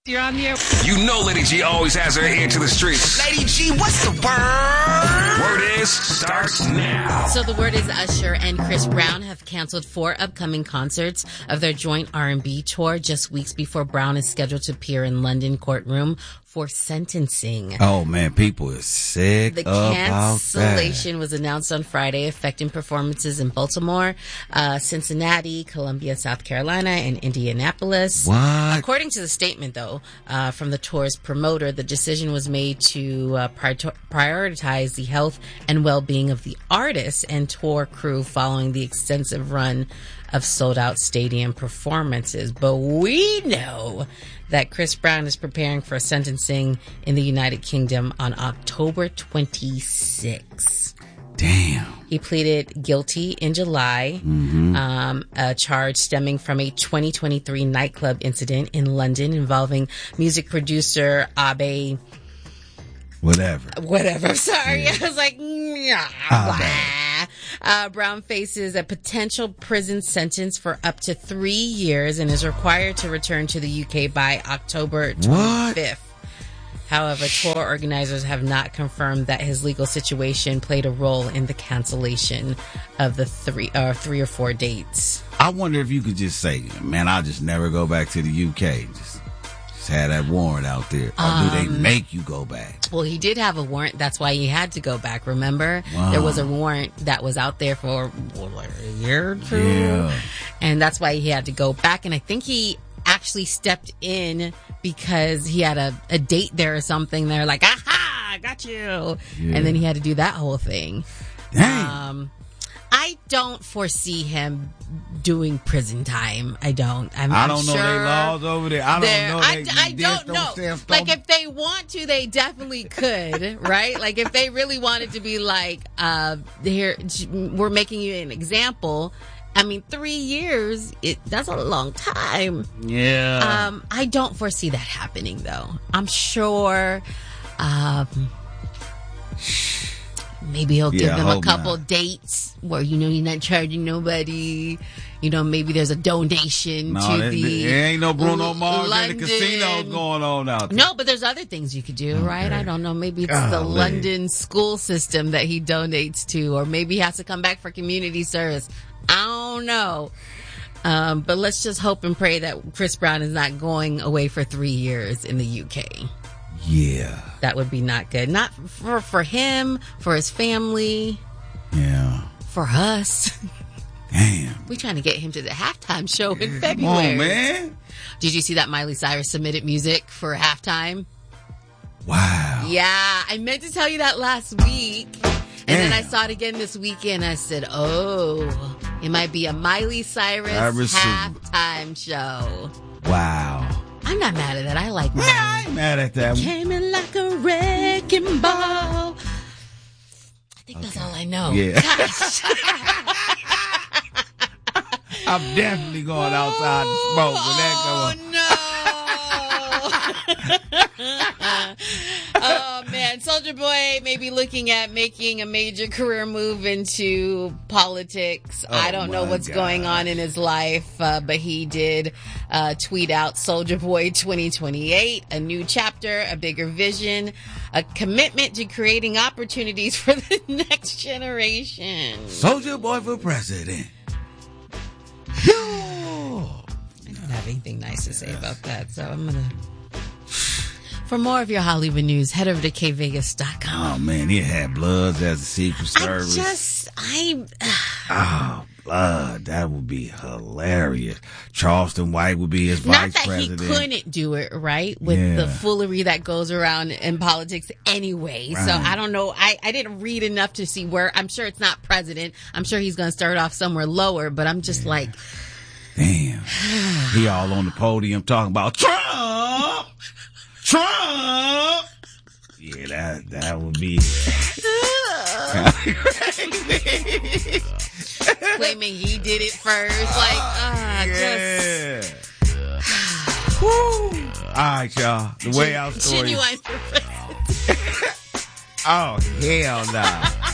You're on the air. You know Lady G always has her ear to the streets. Lady G, what's the word? Word is starts now. So the word is Usher and Chris Brown have canceled 4 upcoming concerts of their joint R&B tour just weeks before Brown is scheduled to appear in London courtroom for sentencing. Oh man, people are sick The about cancellation was announced on Friday, affecting performances in Baltimore, Cincinnati, Columbia, South Carolina, and Indianapolis. What? According to the statement, though, from the tour's promoter, the decision was made to prioritize the health and well-being of the artists and tour crew following the extensive run of sold-out stadium performances. But we know that Chris Brown is preparing for sentencing in the United Kingdom on October 26. Damn. He pleaded guilty in July, a charge stemming from a 2023 nightclub incident in London involving music producer Abe. Whatever. Sorry. Yeah. I was like, Brown faces a potential prison sentence for up to 3 years and is required to return to the UK by October 25th. However, tour organizers have not confirmed that his legal situation played a role in the cancellation of the 3 or 4 dates. I wonder if you could just say, man, I'll just never go back to the UK. Just have that warrant out there. Or do they make you go back? Well, he did have a warrant. That's why he had to go back. Remember? Wow. There was a warrant that was out there for a year or 2. Yeah. And that's why he had to go back. And I think he actually stepped in because he had a date there or something. They're like, aha, I got you. Yeah. And then he had to do that whole thing. Dang. I don't foresee him doing prison time. I don't. I don't know their laws over there. I don't know. Like, if they want to, they definitely could, right? Like, if they really wanted to be like, here, we're making you an example. I mean, 3 years, that's a long time. Yeah. I don't foresee that happening, though. I'm sure, maybe he'll give them a couple dates where, you're not charging nobody. Maybe there's a donation to the... There ain't no Bruno Mars in the casinos going on out there. No, but there's other things you could do, right? I don't know. Maybe it's the London school system that he donates to, or maybe he has to come back for community service. I don't know. But let's just hope and pray that Chris Brown is not going away for 3 years in the UK. Yeah. That would be not good. Not for him, for his family. Yeah. For us. Damn. We're trying to get him to the halftime show in February. Come on, man. Did you see that Miley Cyrus submitted music for halftime? Wow. Yeah. I meant to tell you that last week. And then I saw it again this weekend. I said, oh, it might be a Miley Cyrus halftime show. Wow. I'm not mad at that. I like Miley. I ain't mad at that. Came in like a wrecking ball. I think that's all I know. Yeah. I'm definitely going outside to smoke when that no. Oh, man. Soulja Boy may be looking at making a major career move into politics. I don't know what's going on in his life, but he did tweet out Soulja Boy 2028, a new chapter, a bigger vision, a commitment to creating opportunities for the next generation. Soulja Boy for president. I don't have anything nice to say about that, so I'm going to... For more of your Hollywood news, head over to kvegas.com. Oh, man, he had Bloods as a Secret Service. Oh, Blood. That would be hilarious. Charleston White would be his vice president. Not that he couldn't do it, right? With the foolery that goes around in politics anyway. Right. So I don't know. I didn't read enough to see where. I'm sure it's not president. I'm sure he's going to start off somewhere lower, but I'm just like... Damn. He all on the podium talking about Trump! Yeah, that would be crazy. Claiming he did it first. Woo. All right, y'all. The way out story. Genuine. Oh, hell no.